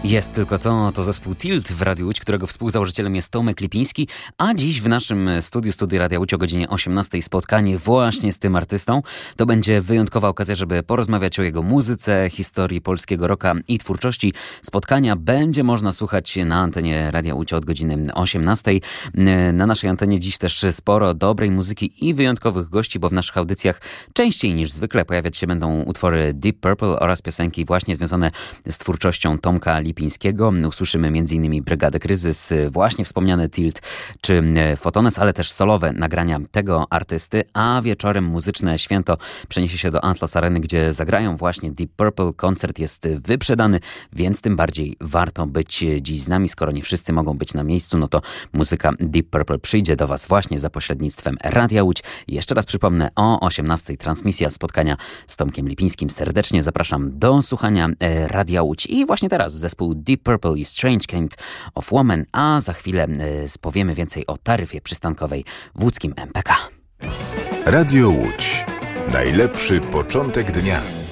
Jest tylko to zespół Tilt w Radiu Łódź, którego współzałożycielem jest Tomek Lipiński, a dziś w naszym studiu Radia Łódź o godzinie 18 spotkanie właśnie z tym artystą. To będzie wyjątkowa okazja, żeby porozmawiać o jego muzyce, historii polskiego rocka i twórczości. Spotkania będzie można słuchać na antenie Radia Łódź od godziny 18. Na naszej antenie dziś też sporo dobrej muzyki i wyjątkowych gości, bo w naszych audycjach częściej niż zwykle pojawiać się będą utwory Deep Purple oraz piosenki właśnie związane z twórczością Tomka Lipińskiego. Usłyszymy m.in. Brygadę Kryzys, właśnie wspomniany Tilt czy Fotones, ale też solowe nagrania tego artysty, a wieczorem muzyczne święto przeniesie się do Atlas Areny, gdzie zagrają właśnie Deep Purple. Koncert jest wyprzedany, więc tym bardziej warto być dziś z nami. Skoro nie wszyscy mogą być na miejscu, no to muzyka Deep Purple przyjdzie do Was właśnie za pośrednictwem Radia Łódź. Jeszcze raz przypomnę, o 18:00 transmisja spotkania z Tomkiem Lipińskim. Serdecznie zapraszam do słuchania Radia Łódź. I właśnie teraz zespół Deep Purple i Strange Kind of Woman, a za chwilę powiemy więcej o taryfie przystankowej w łódzkim MPK. Radio Łódź. Najlepszy początek dnia.